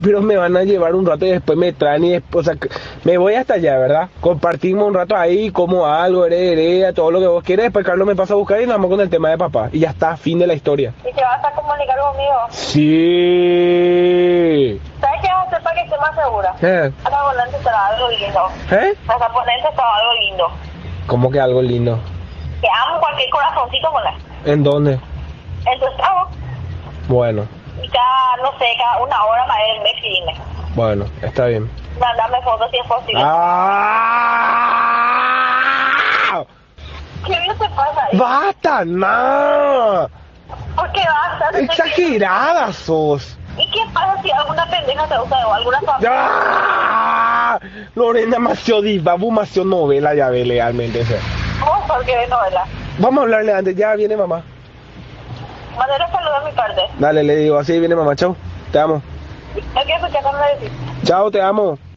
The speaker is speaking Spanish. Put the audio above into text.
pero me van a llevar un rato y después me traen y después, o sea, me voy hasta allá, ¿verdad? Compartimos un rato ahí, como algo, hereda, todo lo que vos quieras, después Carlos me pasa a buscar y nos vamos con el tema de papá. Y ya está, fin de la historia. ¿Y te vas a comunicar conmigo? Sí. ¿Sabes qué vas a hacer para que esté más segura? Acá volante estará algo lindo. ¿Eh? Acá volante estaba algo lindo. ¿Cómo que algo lindo? Te amo cualquier corazoncito con la. ¿En dónde? En tu estado. Bueno, Y cada, no sé, cada una hora más él me escribe. bueno, está bien. Mándame fotos si es posible. ¡Ah! ¿Qué bien te pasa ahí? ¡Basta, no! ¿Por qué vas? Exagerada sos. ¿Y qué pasa si alguna pendeja te usa o alguna familia? ¡Ah! Lorena Mació diva, Mació novela ya ve legalmente. Ese. ¿Cómo sos que ves novela? Vamos a hablarle antes, ya viene mamá. Mándale saludos de mi parte. Dale, le digo, así viene mamá, chao. Te amo. No quiero escuchar cuando me decís. Chao, te amo.